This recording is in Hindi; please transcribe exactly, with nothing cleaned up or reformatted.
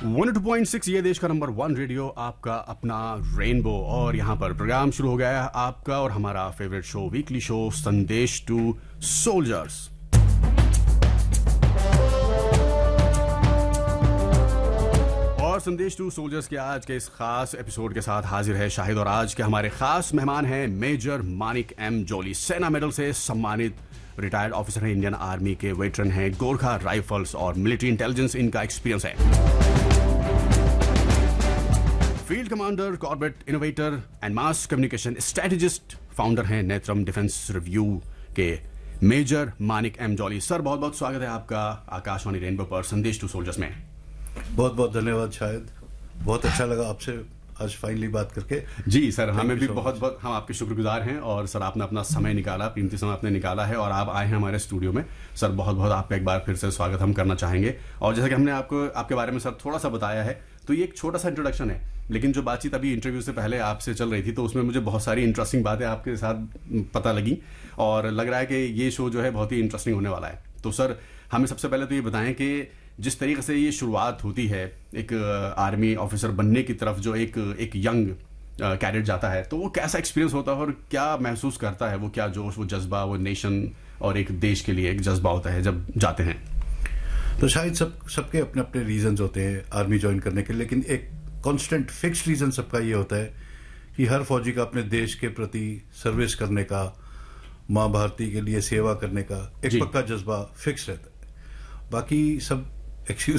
वन टू पॉइंट सिक्स ये देश का नंबर वन रेडियो, आपका अपना रेनबो। और यहाँ पर प्रोग्राम शुरू हो गया है आपका और हमारा फेवरेट शो, वीकली शो संदेश टू सोल्जर्स। और संदेश टू सोल्जर्स के आज के इस खास एपिसोड के साथ हाजिर है शाहिद, और आज के हमारे खास मेहमान हैं मेजर मानिक एम जोली। सेना मेडल से सम्मानित रिटायर्ड ऑफिसर हैं, इंडियन आर्मी के वेटरन हैं, गोरखा राइफल्स और मिलिट्री इंटेलिजेंस इनका एक्सपीरियंस है। Field commander, corporate innovator and mass communication strategist, founder हैं नेत्रम डिफेंस रिव्यू के मेजर मानिक एम जोली। सर, बहुत बहुत स्वागत है आपका आकाशवाणी रेनबो पर संदेश टू सोल्जर्स में। बहुत बहुत धन्यवाद शायद, बहुत अच्छा लगा आपसे आज फाइनली बात करके। जी सर, हमें भी बहुत बहुत हम आपके शुक्रगुजार हैं। और सर, आपने अपना समय निकाला, कीमती समय आपने निकाला है और आप आए हैं हमारे स्टूडियो में। सर, बहुत बहुत आपका एक बार फिर से स्वागत हम करना चाहेंगे। और जैसा कि हमने आपको आपके बारे में सर थोड़ा सा बताया है, तो ये एक छोटा सा इंट्रोडक्शन है, लेकिन जो बातचीत अभी इंटरव्यू से पहले आपसे चल रही थी तो उसमें मुझे बहुत सारी इंटरेस्टिंग बातें आपके साथ पता लगी और लग रहा है कि ये शो जो है बहुत ही इंटरेस्टिंग होने वाला है। तो सर, हमें सबसे पहले तो ये बताएं कि जिस तरीके से ये शुरुआत होती है एक आर्मी ऑफिसर बनने की तरफ, जो एक एक यंग कैडेट जाता है, तो वो कैसा एक्सपीरियंस होता है और क्या महसूस करता है, वो क्या जोश, वो जज्बा, वो नेशन और एक देश के लिए एक जज्बा होता है जब जाते हैं। तो शायद सब सबके अपने अपने रीजंस होते हैं आर्मी ज्वाइन करने के, लेकिन एक कांस्टेंट फिक्स्ड रीजन सबका ये होता है कि हर फौजी का अपने देश के प्रति सर्विस करने का, माँ भारती के लिए सेवा करने का एक पक्का जज्बा फिक्स रहता है। बाकी सब एक्सक्यूज